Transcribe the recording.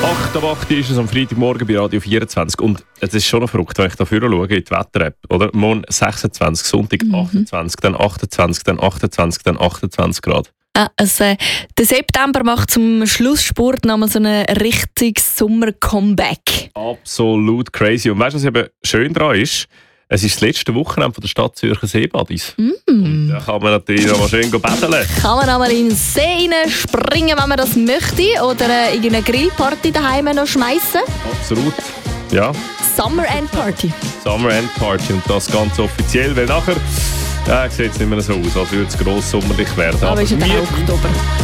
8 ab 8 ist es am Freitagmorgen bei Radio 24 und es ist schon noch verrückt, wenn ich da vorne schaue in die Wetter-App, oder? Morgen 26, Sonntag 28, dann 28, dann 28, dann 28 Grad. Also, der September macht zum Schlussspurt nochmal so ein richtiges Sommer-Comeback. Absolut crazy. Und weißt du, was eben schön daran ist? Es ist das letzte Wochenende von der Stadt Zürcher Seebadis. Und da kann man natürlich noch mal schön baden. Kann man einmal in den See springen, wenn man das möchte, oder irgendeine Grillparty daheim noch schmeißen. Absolut, ja. Summer End Party. Summer End Party und das ganz offiziell, weil nachher sieht es nicht mehr so aus, als würde es gross sommerlich werden. Aber ist ja der Oktober.